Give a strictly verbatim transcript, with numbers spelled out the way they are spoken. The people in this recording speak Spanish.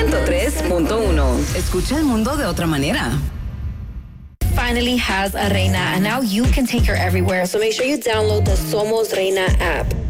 ciento tres punto uno. Escucha el mundo de otra manera. Finally has a Reina, and now you can take her everywhere. So make sure you download the Somos Reina app.